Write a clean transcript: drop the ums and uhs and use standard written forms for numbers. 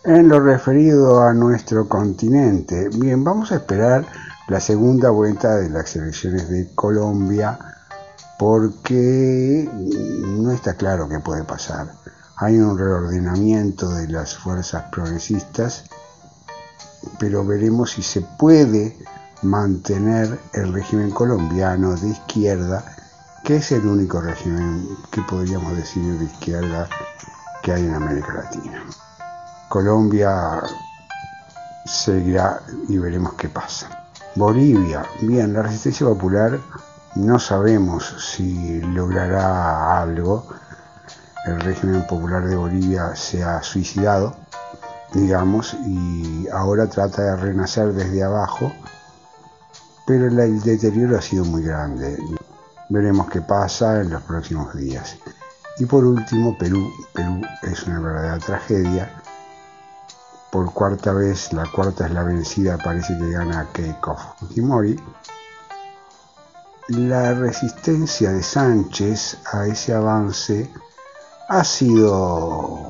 En lo referido a nuestro continente, bien, vamos a esperar la segunda vuelta de las elecciones de Colombia porque no está claro qué puede pasar. Hay un reordenamiento de las fuerzas progresistas, pero veremos si se puede mantener el régimen colombiano de izquierda, que es el único régimen que podríamos decir de izquierda que hay en América Latina. Colombia seguirá y veremos qué pasa. Bolivia, bien, la resistencia popular no sabemos si logrará algo. El régimen popular de Bolivia se ha suicidado, digamos, y ahora trata de renacer desde abajo, pero el deterioro ha sido muy grande. Veremos qué pasa en los próximos días. Y por último, Perú. Perú es una verdadera tragedia. Por cuarta vez, la cuarta es la vencida, parece que gana Keiko Fujimori. La resistencia de Sánchez a ese avance ha sido